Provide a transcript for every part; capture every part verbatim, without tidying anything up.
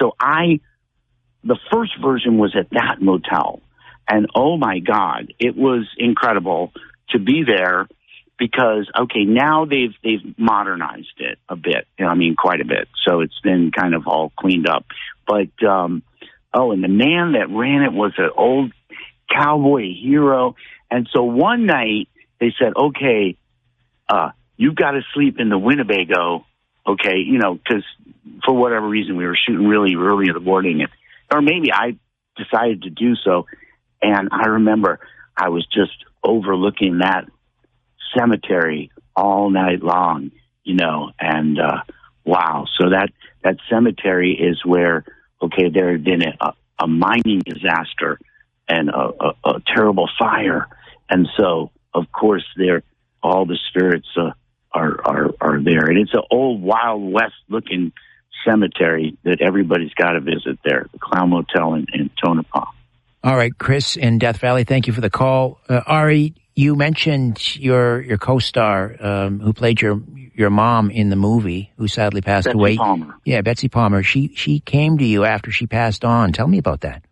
so I, the first version was at that motel. And oh my God, it was incredible to be there because, okay, now they've, they've modernized it a bit. I mean, quite a bit. So it's been kind of all cleaned up. But, um, oh, and the man that ran it was an old cowboy hero. And so one night they said, okay, uh, you've got to sleep in the Winnebago. Okay. You know, cause for whatever reason we were shooting really early in the morning, and, or maybe I decided to do so. And I remember I was just overlooking that cemetery all night long, you know, and, uh, wow. So that, that cemetery is where, okay, there had been a, a mining disaster and a, a, a terrible fire. And so, of course, there, all the spirits, uh, are, are, are there. And it's an old Wild West looking cemetery that everybody's got to visit there, the Clown Motel in, in Tonopah. All right, Chris in Death Valley, thank you for the call. Uh, Ari, you mentioned your your co-star um, who played your your mom in the movie, who sadly passed Betsy away. Palmer. Yeah, Betsy Palmer. She she came to you after she passed on. Tell me about that.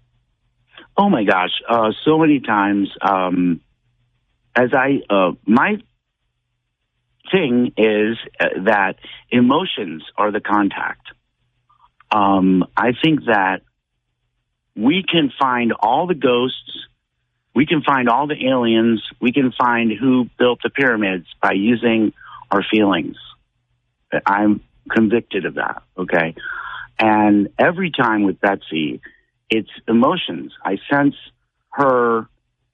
Oh my gosh, uh, so many times. Um, as I, uh, my thing is uh, that emotions are the contact. Um, I think that we can find all the ghosts, we can find all the aliens, we can find who built the pyramids by using our feelings. I'm convicted of that, okay? And every time with Betsy, it's emotions. I sense her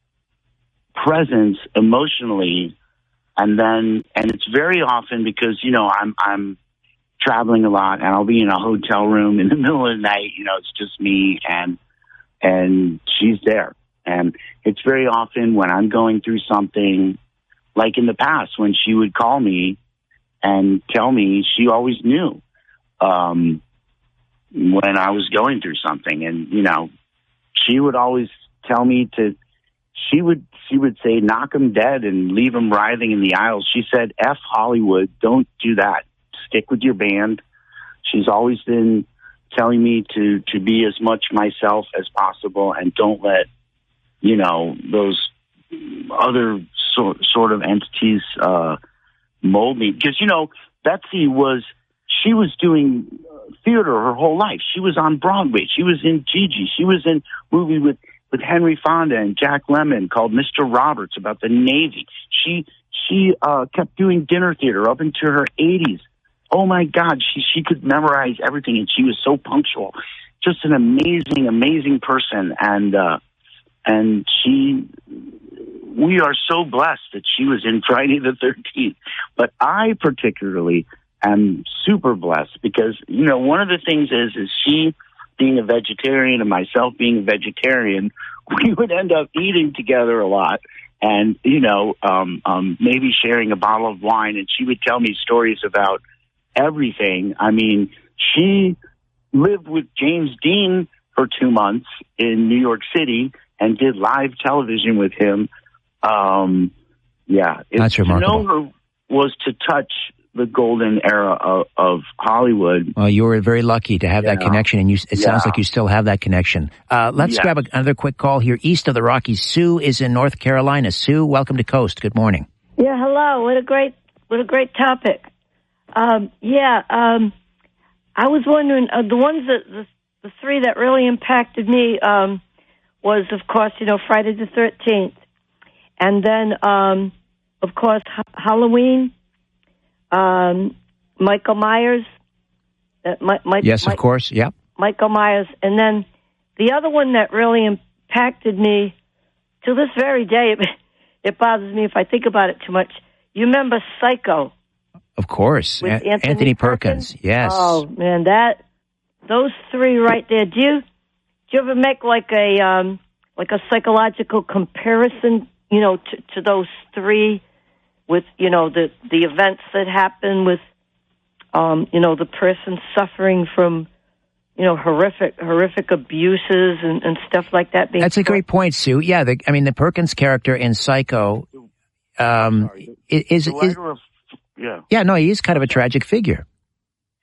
presence emotionally, and then, and it's very often because, you know, I'm, I'm traveling a lot, and I'll be in a hotel room in the middle of the night, you know, it's just me, and and she's there. And it's very often when I'm going through something, like in the past, when she would call me and tell me she always knew um, when I was going through something. And, you know, she would always tell me to, she would, she would say, knock them dead and leave them writhing in the aisles. She said, F Hollywood, don't do that. Stick with your band. She's always been telling me to, to be as much myself as possible and don't let, you know, those other sort, sort of entities, uh, mold me. Because, you know, Betsy was, she was doing theater her whole life. She was on Broadway. She was in Gigi. She was in a movie with, with Henry Fonda and Jack Lemmon called Mister Roberts about the Navy. She, she, uh, kept doing dinner theater up into her eighties. Oh my God, she she could memorize everything, and she was so punctual. Just an amazing, amazing person, and uh, and she, we are so blessed that she was in Friday the thirteenth. But I particularly am super blessed because, you know, one of the things is is she being a vegetarian and myself being a vegetarian, we would end up eating together a lot. And, you know, um, um, maybe sharing a bottle of wine, and she would tell me stories about everything. I mean, she lived with James Dean for two months in New York City and did live television with him. Um, yeah, it, that's remarkable. To know her was to touch the golden era of, of Hollywood. Well, you were very lucky to have yeah. that connection, and you, it yeah. sounds like you still have that connection. Uh, let's yeah. grab a, another quick call here. East of the Rockies, Sue is in North Carolina. Sue, welcome to Coast. Good morning. Yeah, hello. What a great, what a great topic. Um, yeah, um, I was wondering, uh, the ones that, the, the three that really impacted me, um, was, of course, you know, Friday the thirteenth. And then, um, of course, ha- Halloween, um, Michael Myers. Uh, my, my, yes, my, of course, yep. Michael Myers. And then the other one that really impacted me, to this very day, it, it bothers me if I think about it too much. You remember Psycho? Of course. With A- Anthony, Anthony Perkins? Perkins, yes. Oh, man, that, those three right there. Do you, do you ever make like a, um, like a psychological comparison, you know, to, to those three with, you know, the, the events that happen with, um, you know, the person suffering from, you know, horrific, horrific abuses and, and stuff like that? Being That's a great point, Sue. Yeah, the, I mean, the Perkins character in Psycho, um, Sorry, is, is, the is writer of, yeah. yeah, no, he is kind of a tragic figure.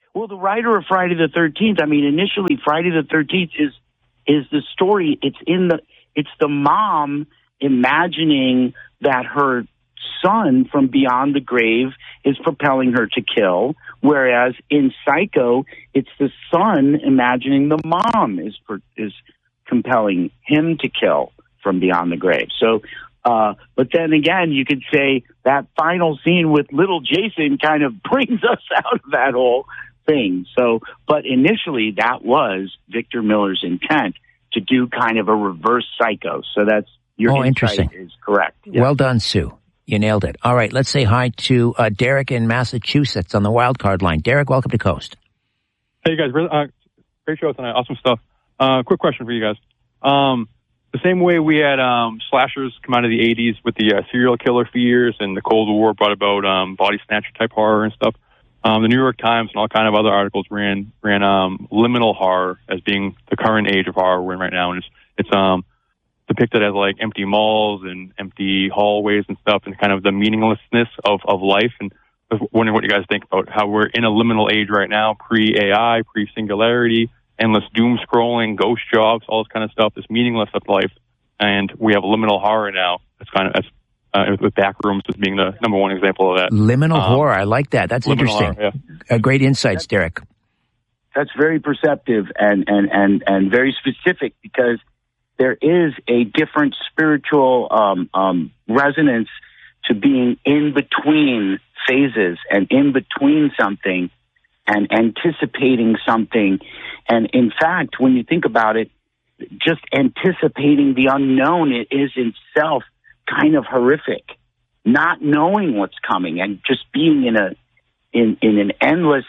Well, the writer of Friday the thirteenth, I mean, initially Friday the thirteenth is is the story. It's in the it's the mom imagining that her son from beyond the grave is propelling her to kill, whereas in Psycho, it's the son imagining the mom is is compelling him to kill from beyond the grave. So, uh, but then again, you could say that final scene with little Jason kind of brings us out of that whole thing. So, but initially that was Victor Miller's intent to do kind of a reverse Psycho. So that's your oh, interesting. Is correct. Yeah. Well done, Sue. You nailed it. All right, let's say hi to uh, Derek in Massachusetts on the wild card line. Derek, welcome to Coast. Hey, guys. Uh, great show tonight. Awesome stuff. Uh, quick question for you guys. Um, the same way we had um, slashers come out of the eighties with the uh, serial killer fears, and the Cold War brought about um, body snatcher type horror and stuff. Um, the New York Times and all kind of other articles ran ran um, liminal horror as being the current age of horror we're in right now, and it's it's um depicted as like empty malls and empty hallways and stuff, and kind of the meaninglessness of of life. And I was wondering what you guys think about how we're in a liminal age right now, pre A I, pre singularity, endless doom scrolling, ghost jobs, all this kind of stuff. This meaningless of life, and we have liminal horror now. It's kind of that's. Uh, with Backrooms as being the number one example of that. Liminal um, horror, I like that. That's interesting. Horror, yeah. uh, great insights, Derek. That's very perceptive and, and, and, and very specific, because there is a different spiritual um, um, resonance to being in between phases and in between something and anticipating something. And in fact, when you think about it, just anticipating the unknown is itself kind of horrific. Not knowing what's coming and just being in a in in an endless,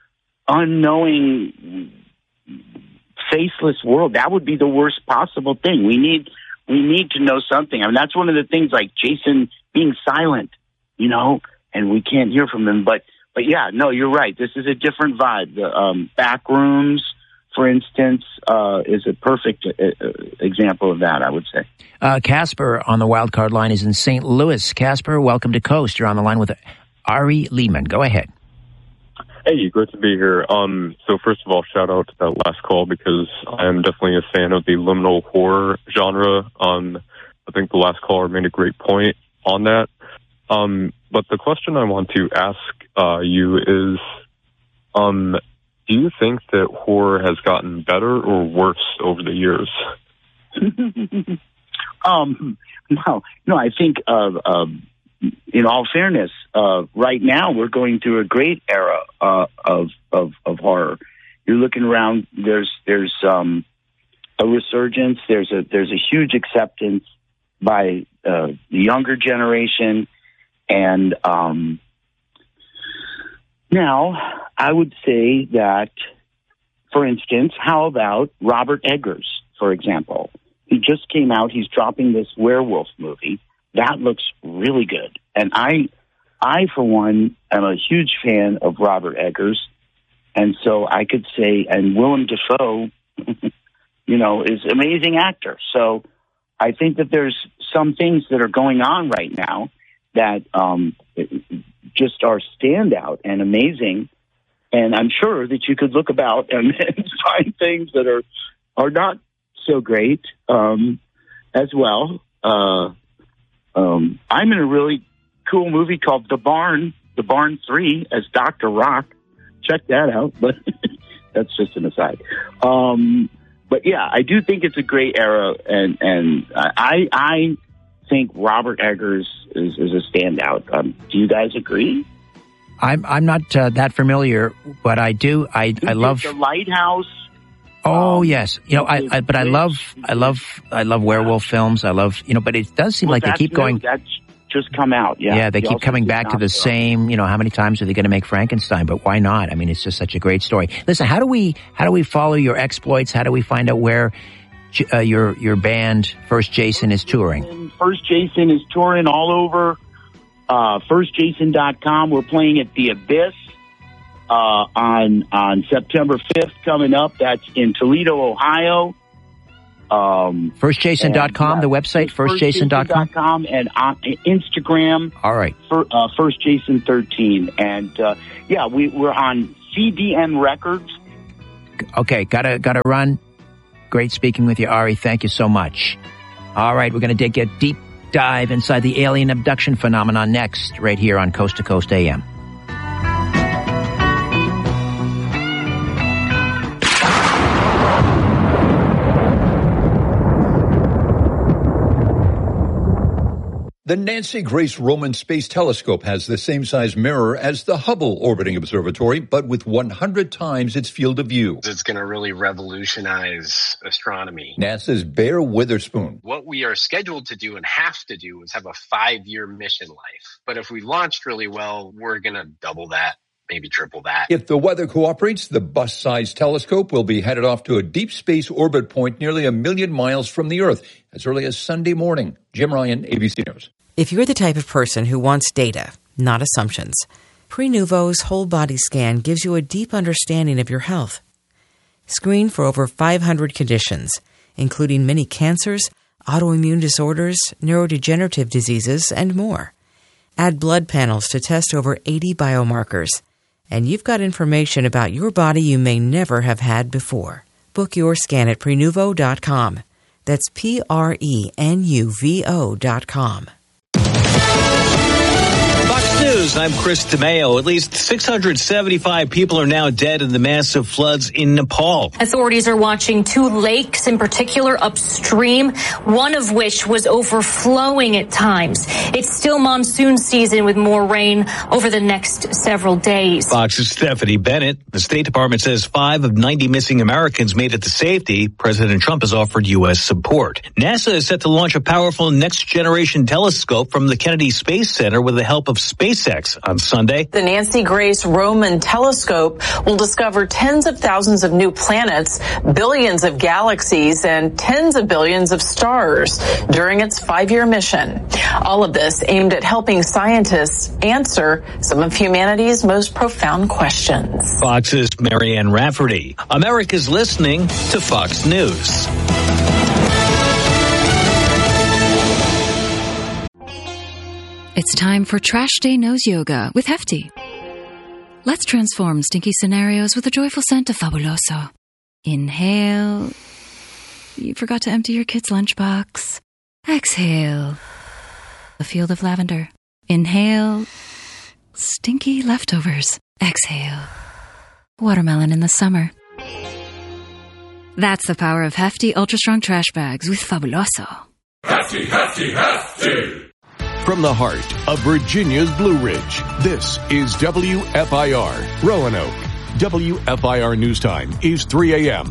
unknowing, faceless world. That would be the worst possible thing. We need we need to know something. I mean, that's one of the things, like Jason being silent, you know, and we can't hear from him. But but yeah, no, you're right. This is a different vibe. The um, Backrooms, for instance, uh, is a perfect uh, example of that, I would say. Uh, Casper on the wild card line is in Saint Louis. Casper, welcome to Coast. You're on the line with Ari Lehman. Go ahead. Hey, great to be here. Um, so first of all, shout out to that last call, because I am definitely a fan of the liminal horror genre. Um, I think the last caller made a great point on that. Um, but the question I want to ask uh, you is, um, do you think that horror has gotten better or worse over the years? um, no, no, I think, uh, uh, in all fairness, uh, right now we're going through a great era uh, of, of of horror. You're looking around. There's there's um, a resurgence. There's a there's a huge acceptance by uh, the younger generation, and um, now I would say that, for instance, how about Robert Eggers, for example? He just came out. He's dropping this werewolf movie. That looks really good. And I, I for one, am a huge fan of Robert Eggers. And so I could say, and Willem Dafoe, you know, is an amazing actor. So I think that there's some things that are going on right now that um, just are standout and amazing. And I'm sure that you could look about and, and find things that are are not so great um, as well. Uh, um, I'm in a really cool movie called The Barn, The Barn three, as Doctor Rock. Check that out, but that's just an aside. Um, but yeah, I do think it's a great era, and and I I think Robert Eggers is, is a standout. Um, do you guys agree? I'm I'm not uh, that familiar, but I do. I I love The Lighthouse. Oh um, yes, you know. I, I but I love I love I love werewolf films. I love you know. But it does seem well, like they keep going. New. That's just come out. Yeah, yeah. They he keep coming back to the so. same. You know, how many times are they going to make Frankenstein? But why not? I mean, it's just such a great story. Listen, how do we how do we follow your exploits? How do we find out where uh, your your band First Jason is touring? First Jason is touring all over. Uh, first jason dot com. We're playing at the Abyss uh, on on September fifth coming up. That's in Toledo, Ohio. Um, first jason dot com, the website, first jason dot com. And on Instagram. All right. For, uh, First Jason thirteen. And, uh, yeah, we, we're on C D N Records. Okay, gotta gotta run. Great speaking with you, Ari. Thank you so much. All right, we're going to take a deep dive inside the alien abduction phenomenon next, right here on Coast to Coast A M. The Nancy Grace Roman Space Telescope has the same size mirror as the Hubble Orbiting Observatory, but with one hundred times its field of view. It's going to really revolutionize astronomy. NASA's Bear Witherspoon. What we are scheduled to do and have to do is have a five-year mission life. But if we launched really well, we're going to double that, maybe triple that. If the weather cooperates, the bus-sized telescope will be headed off to a deep space orbit point nearly a million miles from the Earth as early as Sunday morning. Jim Ryan, A B C News. If you're the type of person who wants data, not assumptions, Prenuvo's whole body scan gives you a deep understanding of your health. Screen for over five hundred conditions, including many cancers, autoimmune disorders, neurodegenerative diseases, and more. Add blood panels to test over eighty biomarkers, and you've got information about your body you may never have had before. Book your scan at Prenuvo dot com. That's P R E N U V O dot com. Fox News, I'm Chris DeMeo. At least six hundred seventy-five people are now dead in the massive floods in Nepal. Authorities are watching two lakes in particular upstream, one of which was overflowing at times. It's still monsoon season with more rain over the next several days. Fox's Stephanie Bennett. The State Department says five of ninety missing Americans made it to safety. President Trump has offered U S support. NASA is set to launch a powerful next-generation telescope from the Kennedy Space Center with the help of SpaceX on Sunday. The Nancy Grace Roman Telescope will discover tens of thousands of new planets, billions of galaxies, and tens of billions of stars during its five-year mission. All of this aimed at helping scientists answer some of humanity's most profound questions. Fox's Marianne Rafferty. America's listening to Fox News. It's time for Trash Day Nose Yoga with Hefty. Let's transform stinky scenarios with a joyful scent of Fabuloso. Inhale. You forgot to empty your kid's lunchbox. Exhale. A field of lavender. Inhale. Stinky leftovers. Exhale. Watermelon in the summer. That's the power of Hefty Ultra Strong Trash Bags with Fabuloso. Hefty, Hefty, Hefty! From the heart of Virginia's Blue Ridge, this is W F I R, Roanoke. W F I R News Time is three a.m.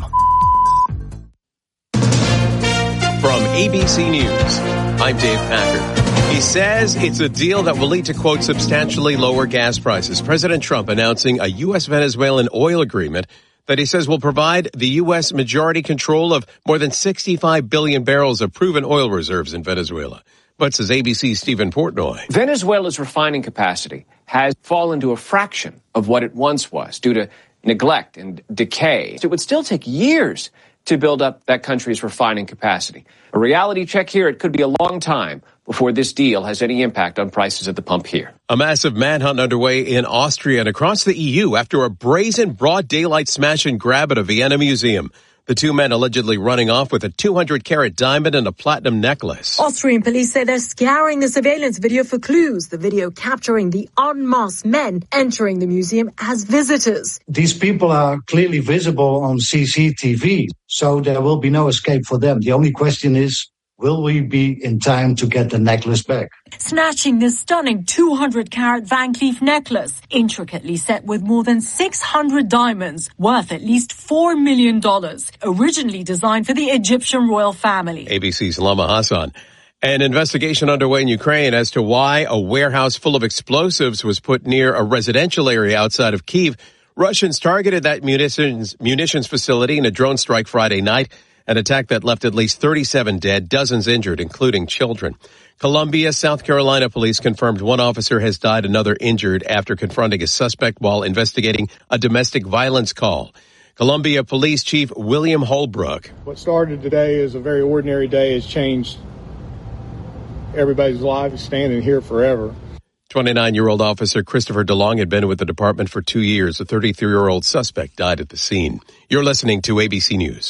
From A B C News, I'm Dave Packer. He says it's a deal that will lead to, quote, substantially lower gas prices. President Trump announcing a U S-Venezuelan oil agreement that he says will provide the U S majority control of more than sixty-five billion barrels of proven oil reserves in Venezuela. But, says A B C's Stephen Portnoy, Venezuela's refining capacity has fallen to a fraction of what it once was due to neglect and decay. It would still take years to build up that country's refining capacity. A reality check here, it could be a long time before this deal has any impact on prices at the pump here. A massive manhunt underway in Austria and across the E U after a brazen broad daylight smash and grab at a Vienna museum. The two men allegedly running off with a two hundred carat diamond and a platinum necklace. Austrian police say they're scouring the surveillance video for clues. The video capturing the en masse men entering the museum as visitors. These people are clearly visible on C C T V, so there will be no escape for them. The only question is, will we be in time to get the necklace back? Snatching this stunning two hundred carat Van Cleef necklace, intricately set with more than six hundred diamonds, worth at least four million dollars, originally designed for the Egyptian royal family. A B C's Lama Hassan. An investigation underway in Ukraine as to why a warehouse full of explosives was put near a residential area outside of Kyiv. Russians targeted that munitions, munitions facility in a drone strike Friday night. An attack that left at least thirty-seven dead, dozens injured, including children. Columbia, South Carolina police confirmed one officer has died, another injured after confronting a suspect while investigating a domestic violence call. Columbia Police Chief William Holbrook. What started today as a very ordinary day has changed everybody's life, standing here forever. twenty-nine-year-old officer Christopher DeLong had been with the department for two years. A thirty-three-year-old suspect died at the scene. You're listening to A B C News.